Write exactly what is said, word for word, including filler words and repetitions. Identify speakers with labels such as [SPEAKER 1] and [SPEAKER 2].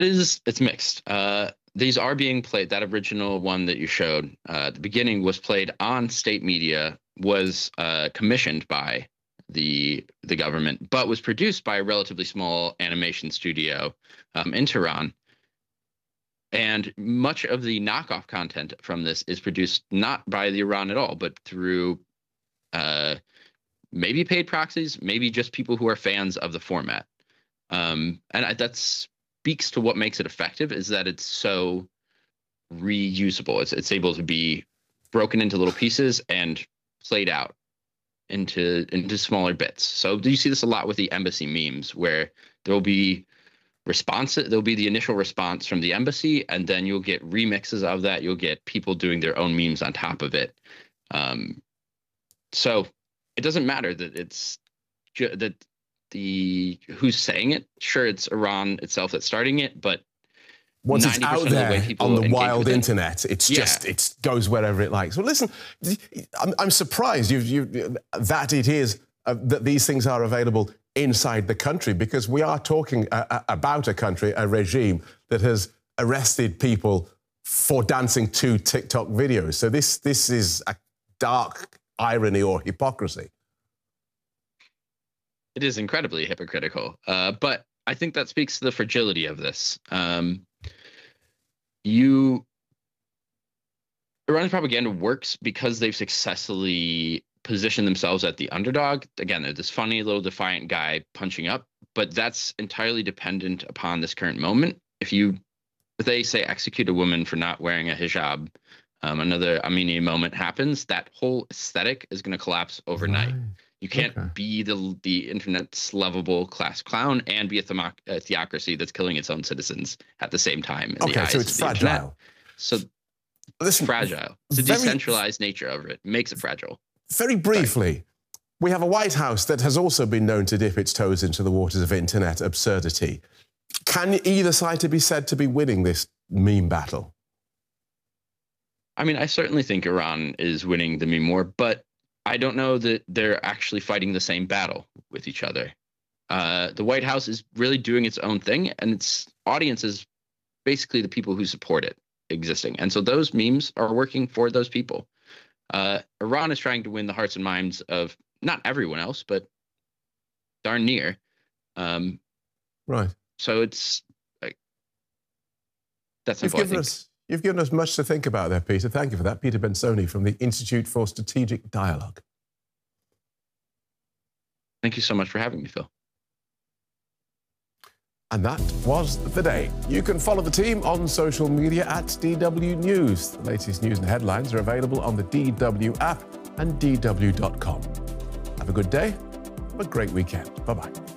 [SPEAKER 1] It is, it's mixed. Uh, these are being played. That original one that you showed uh, at the beginning was played on state media, was uh, commissioned by the the government, but was produced by a relatively small animation studio um, in Tehran. And much of the knockoff content from this is produced not by the Iran at all, but through uh, maybe paid proxies, maybe just people who are fans of the format. Um, and I, that speaks to what makes it effective, is that it's so reusable. It's it's able to be broken into little pieces and played out into into smaller bits. So do you see this a lot with the embassy memes, where there will be response there'll be the initial response from the embassy, and then you'll get remixes of that. You'll get people doing their own memes on top of it. Um, so it doesn't matter that it's that the who's saying it. Sure, it's Iran itself that's starting it, but
[SPEAKER 2] once it's out there the on the wild internet, it's
[SPEAKER 1] yeah.
[SPEAKER 2] just it goes wherever it likes. Well, listen, I'm, I'm surprised you you that it is uh, that these things are available inside the country, because we are talking uh, about a country, a regime that has arrested people for dancing to TikTok videos. So this this is a dark irony or hypocrisy.
[SPEAKER 1] It is incredibly hypocritical, uh, but I think that speaks to the fragility of this. Um, you Iran's propaganda works because they've successfully position themselves at the underdog. Again, they're this funny little defiant guy punching up, but that's entirely dependent upon this current moment. If you, if they say execute a woman for not wearing a hijab, um, another Amini moment happens, that whole aesthetic is going to collapse overnight. Right. You can't okay. be the the internet's lovable class clown and be a, themoc- a theocracy that's killing its own citizens at the same time. In
[SPEAKER 2] okay,
[SPEAKER 1] the eyes
[SPEAKER 2] so it's
[SPEAKER 1] of the
[SPEAKER 2] fragile.
[SPEAKER 1] Internet. So
[SPEAKER 2] Listen,
[SPEAKER 1] fragile. The very... decentralized nature of it makes it fragile.
[SPEAKER 2] Very briefly, Sorry. we have a White House that has also been known to dip its toes into the waters of internet absurdity. Can either side to be said to be winning this meme battle?
[SPEAKER 1] I mean, I certainly think Iran is winning the meme war, but I don't know that they're actually fighting the same battle with each other. Uh, the White House is really doing its own thing, and its audience is basically the people who support it existing. And so those memes are working for those people. Uh, Iran is trying to win the hearts and minds of not everyone else, but darn near. Um,
[SPEAKER 2] right.
[SPEAKER 1] So it's like that's
[SPEAKER 2] you've given us you've given us much to think about there, Peter. Thank you for that. Peter Bensoni from the Institute for Strategic Dialogue.
[SPEAKER 1] Thank you so much for having me, Phil.
[SPEAKER 2] And that was the day. You can follow the team on social media at D W News. The latest news and headlines are available on the D W app and D W dot com. Have a good day. Have a great weekend. Bye-bye.